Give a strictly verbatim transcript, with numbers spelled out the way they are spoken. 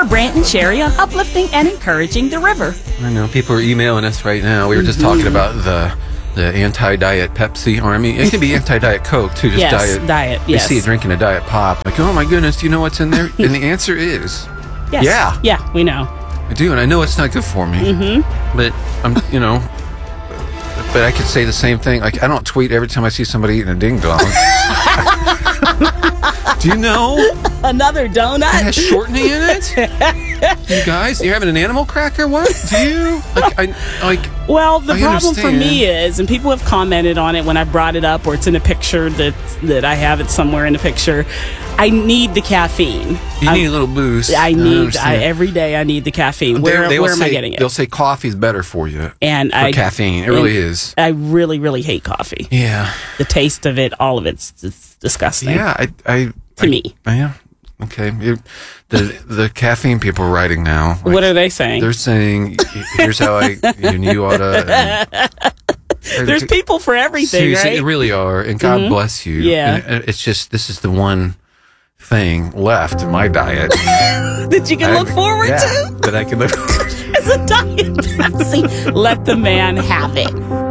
for Brant and Sherry on uplifting and encouraging the river. I know people are emailing us right now. We were just mm-hmm. talking about the the anti-diet Pepsi army. It can be anti-diet Coke too. Just yes, diet. diet. You Yes. see it drinking a diet pop. Like, oh my goodness, do you know what's in there? And the answer is, yes. yeah, yeah, we know. I do, and I know it's not good for me. Mm-hmm. But I'm, you know, but I could say the same thing. Like, I don't tweet every time I see somebody eating a ding dong. Do you know? Another donut? It has shortening in it? You guys, you're having an animal cracker? What? Do you? Like, I, like, well, the I problem understand. for me is, and people have commented on it when I brought it up or it's in a picture that, that I have it somewhere in a picture, I need the caffeine. You I, need a little boost. I need, I I, every day I need the caffeine. Where, they, they where am say, I getting it? They'll say coffee's better for you. And for I, caffeine. It really is. I really, really hate coffee. Yeah. The taste of it, all of it's, it's disgusting. Yeah, I... I to I, me. Yeah. Okay. You, the the caffeine people are writing now. Like, what are they saying? They're saying, here's how I... And you ought to... And, There's people for everything, seriously, right? They really are. And God mm-hmm. bless you. Yeah. And it's just, this is the one thing left in my diet. that you can I, look forward yeah, to? That I can look forward to. As a diet Pepsi. Let the man have it.